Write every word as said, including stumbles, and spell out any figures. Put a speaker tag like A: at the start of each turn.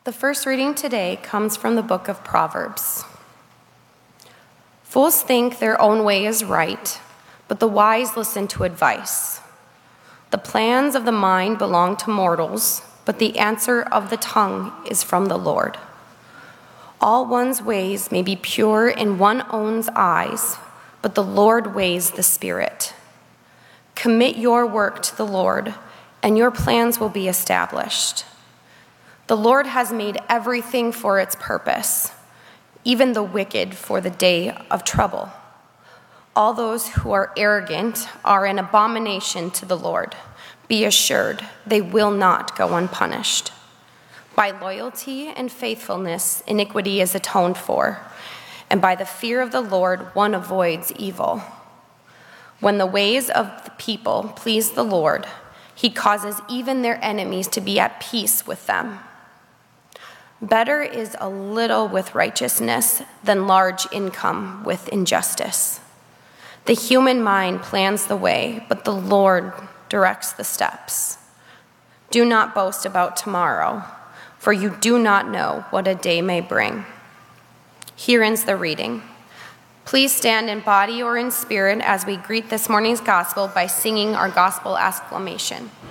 A: The first reading today comes from the book of Proverbs. Fools think their own way is right, but the wise listen to advice. The plans of the mind belong to mortals, but the answer of the tongue is from the Lord. All one's ways may be pure in one's own eyes, but the Lord weighs the spirit. Commit your work to the Lord, and your plans will be established. The Lord has made everything for its purpose, even the wicked for the day of trouble. All those who are arrogant are an abomination to the Lord. Be assured, they will not go unpunished. By loyalty and faithfulness, iniquity is atoned for, and by the fear of the Lord, one avoids evil. When the ways of the people please the Lord, he causes even their enemies to be at peace with them. Better is a little with righteousness than large income with injustice. The human mind plans the way, but the Lord directs the steps. Do not boast about tomorrow, for you do not know what a day may bring. Here ends the reading. Please stand in body or in spirit as we greet this morning's gospel by singing our gospel acclamation.